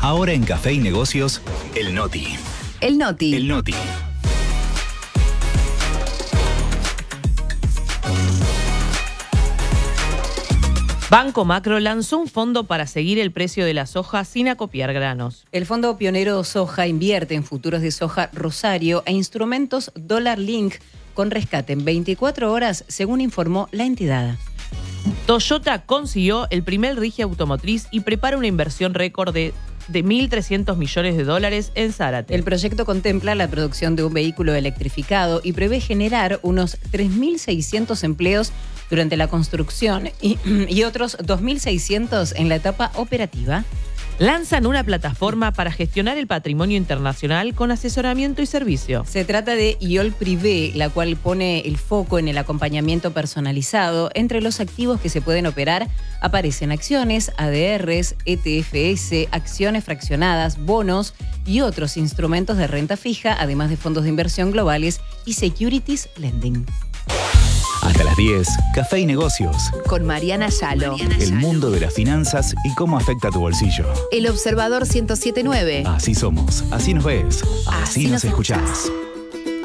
Ahora en Café y Negocios, el Noti. El Noti. El Noti. Banco Macro lanzó un fondo para seguir el precio de la soja sin acopiar granos. El Fondo Pionero Soja invierte en futuros de soja Rosario e instrumentos Dollar Link con rescate en 24 horas, según informó la entidad. Toyota consiguió el primer RIGI automotriz y prepara una inversión récord de 1.300 millones de dólares en Zárate. El proyecto contempla la producción de un vehículo electrificado y prevé generar unos 3.600 empleos durante la construcción y otros 2.600 en la etapa operativa. Lanzan una plataforma para gestionar el patrimonio internacional con asesoramiento y servicio. Se trata de IOL Privé, la cual pone el foco en el acompañamiento personalizado. Entre los activos que se pueden operar aparecen acciones, ADRs, ETFs, acciones fraccionadas, bonos y otros instrumentos de renta fija, además de fondos de inversión globales y securities lending. Hasta las 10, Café y Negocios. Con Mariana Salo. El mundo de las finanzas y cómo afecta a tu bolsillo. El Observador 107.9. Así somos, así nos ves, así nos escuchás.